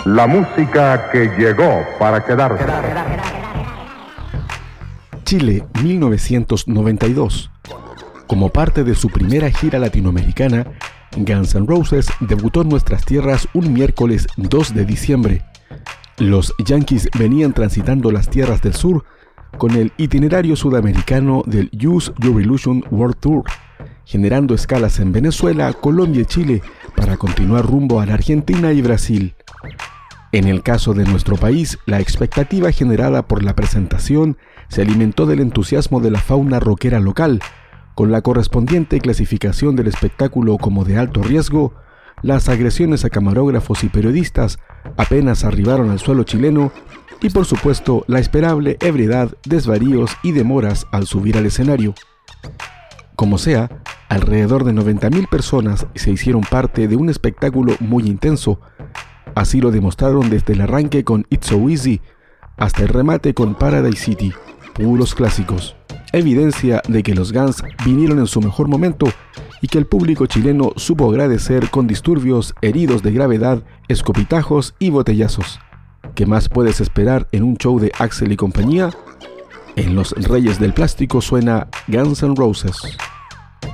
La música que llegó para quedarse. Chile, 1992. Como parte de su primera gira latinoamericana, Guns N' Roses debutó en nuestras tierras un miércoles 2 de diciembre. Los Yankees venían transitando las tierras del sur con el itinerario sudamericano del Use Your Illusion World Tour, generando escalas en Venezuela, Colombia y Chile para continuar rumbo a la Argentina y Brasil. En el caso de nuestro país, la expectativa generada por la presentación se alimentó del entusiasmo de la fauna rockera local, con la correspondiente clasificación del espectáculo como de alto riesgo. Las agresiones a camarógrafos y periodistas apenas arribaron al suelo chileno y, por supuesto, la esperable ebriedad, desvaríos y demoras al subir al escenario. Como sea, alrededor de 90.000 personas se hicieron parte de un espectáculo muy intenso. Así lo demostraron desde el arranque con It's So Easy hasta el remate con Paradise City, puros clásicos. Evidencia de que los Guns vinieron en su mejor momento y que el público chileno supo agradecer con disturbios, heridos de gravedad, escopitajos y botellazos. ¿Qué más puedes esperar en un show de Axl y compañía? En Los Reyes del Plástico suena Guns N' Roses.